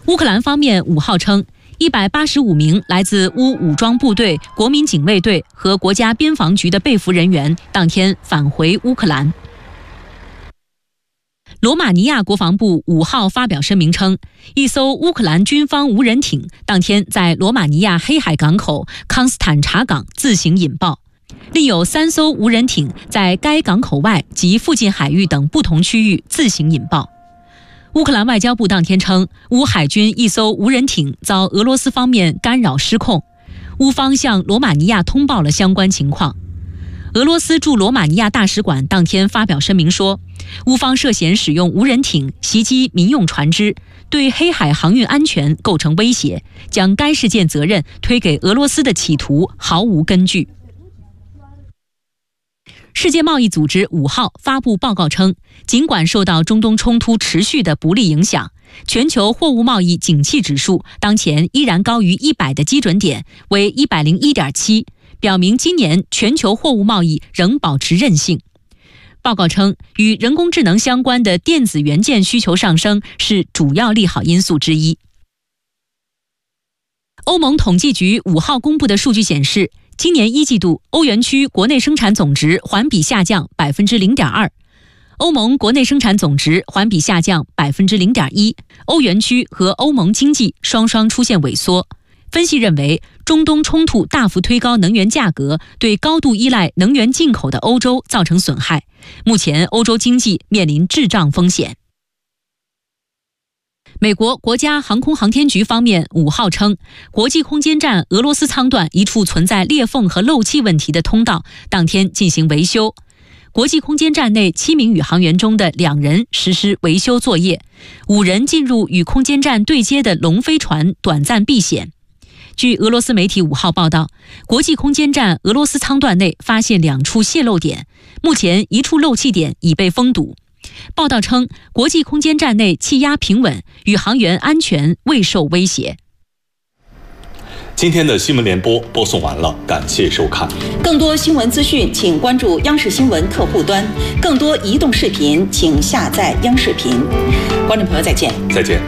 乌克兰方面5号称，185名来自乌武装部队、国民警卫队和国家边防局的被俘人员当天返回乌克兰。罗马尼亚国防部5号发表声明称，一艘乌克兰军方无人艇当天在罗马尼亚黑海港口康斯坦察港自行引爆，另有3艘无人艇在该港口外及附近海域等不同区域自行引爆。乌克兰外交部当天称，乌海军一艘无人艇遭俄罗斯方面干扰失控，乌方向罗马尼亚通报了相关情况。俄罗斯驻罗马尼亚大使馆当天发表声明说，乌方涉嫌使用无人艇袭击民用船只，对黑海航运安全构成威胁，将该事件责任推给俄罗斯的企图毫无根据。世界贸易组织5号发布报告称，尽管受到中东冲突持续的不利影响，全球货物贸易景气指数当前依然高于100的基准点，为101.7，表明今年全球货物贸易仍保持韧性。报告称，与人工智能相关的电子元件需求上升是主要利好因素之一。欧盟统计局5号公布的数据显示，今年1季度欧元区国内生产总值环比下降 0.2%， 欧盟国内生产总值环比下降 0.1%， 欧元区和欧盟经济双双出现萎缩。分析认为，中东冲突大幅推高能源价格，对高度依赖能源进口的欧洲造成损害。目前欧洲经济面临滞胀风险。美国国家航空航天局方面5号称，国际空间站俄罗斯舱段一处存在裂缝和漏气问题的通道当天进行维修。国际空间站内7名宇航员中的2人实施维修作业，5人进入与空间站对接的龙飞船短暂避险。据俄罗斯媒体5号报道，国际空间站俄罗斯舱段内发现2处泄漏点，目前1处漏气点已被封堵。报道称，国际空间站内气压平稳，宇航员安全未受威胁。 今天的新闻联播播送完了，感谢收看。 更多新闻资讯，请关注央视新闻客户端；更多移动视频，请下载央视频。观众朋友，再见。 再见。